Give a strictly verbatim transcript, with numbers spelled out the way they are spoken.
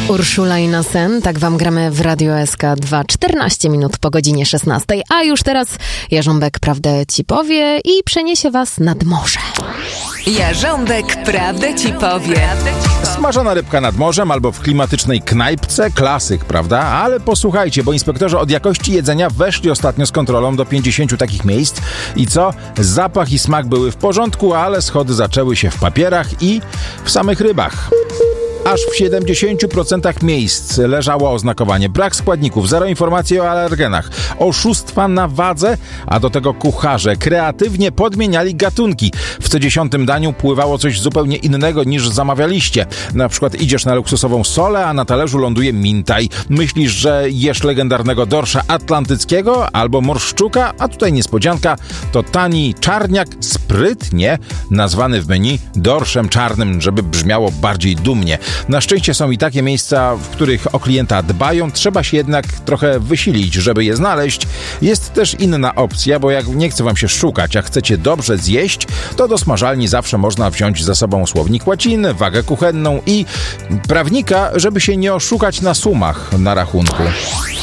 Urszula i Nosen, tak wam gramy w Radio S K dwa, czternaście minut po godzinie szesnastej, a już teraz Jarząbek prawdę ci powie i przeniesie was nad morze. Jarząbek prawdę ci powie. Smażona rybka nad morzem albo w klimatycznej knajpce, klasyk, prawda? Ale posłuchajcie, bo inspektorzy od jakości jedzenia weszli ostatnio z kontrolą do pięćdziesięciu takich miejsc i co? Zapach i smak były w porządku, ale schody zaczęły się w papierach i w samych rybach. Aż w siedemdziesięciu procentach miejsc leżało oznakowanie brak składników, zero informacji o alergenach, oszustwa na wadze, a do tego kucharze kreatywnie podmieniali gatunki. W co dziesiątym daniu pływało coś zupełnie innego niż zamawialiście. Na przykład idziesz na luksusową solę, a na talerzu ląduje mintaj. Myślisz, że jesz legendarnego dorsza atlantyckiego albo morszczuka, a tutaj niespodzianka, to tani czarniak sprytnie nazwany w menu dorszem czarnym, żeby brzmiało bardziej dumnie. Na szczęście są i takie miejsca, w których o klienta dbają, trzeba się jednak trochę wysilić, żeby je znaleźć. Jest też inna opcja, bo jak nie chce wam się szukać, a chcecie dobrze zjeść, to do smażalni zawsze można wziąć ze sobą słownik łaciny, wagę kuchenną i prawnika, żeby się nie oszukać na sumach na rachunku.